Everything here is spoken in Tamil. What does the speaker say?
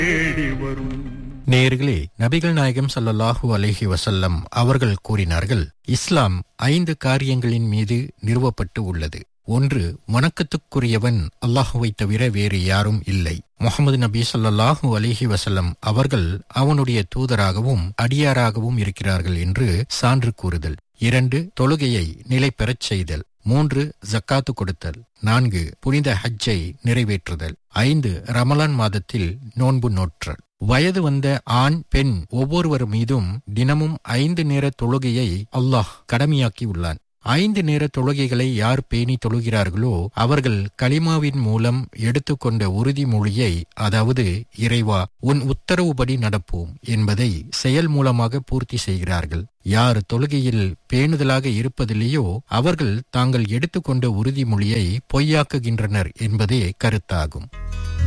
தேடி வரும். நேயர்களே, நபிகள் நாயகம் ஸல்லல்லாஹு அலைஹி வஸல்லம் அவர்கள் கூறினார்கள், இஸ்லாம் 5 காரியங்களின் மீது நிறுவப்பட்டு உள்ளது. 1. வணக்கத்துக்குரியவன் அல்லாஹுவை தவிர வேறு யாரும் இல்லை. முஹம்மது நபி ஸல்லல்லாஹு அலைஹி வஸல்லம் அவர்கள் அவனுடைய தூதராகவும் அடியாராகவும் இருக்கிறார்கள் என்று சான்று கூறுதல். 2. தொழுகையை நிலை பெறச் செய்தல். 3. ஜக்காத்து கொடுத்தல். 4. புனித ஹஜ்ஜை நிறைவேற்றுதல். 5. ரமலான் மாதத்தில் நோன்பு நோற்றல். வயது வந்த ஆண் பெண் ஒவ்வொருவர் மீதும் தினமும் 5 நேர தொழுகையை அல்லாஹ் கடமையாக்கி உள்ளான். 5 நேர தொழுகைகளை யார் பேணி தொழுகிறார்களோ அவர்கள் கலிமாவின் மூலம் எடுத்துக்கொண்ட உறுதிமொழியை, அதாவது இறைவா உன் உத்தரவுபடி நடப்போம் என்பதை செயல் மூலமாக பூர்த்தி செய்கிறார்கள். யார் தொழுகையில் பேணுதலாக இருப்பதில்லையோ அவர்கள் தாங்கள் எடுத்துக்கொண்ட உறுதிமொழியை பொய்யாக்குகின்றனர் என்பதே கருத்தாகும்.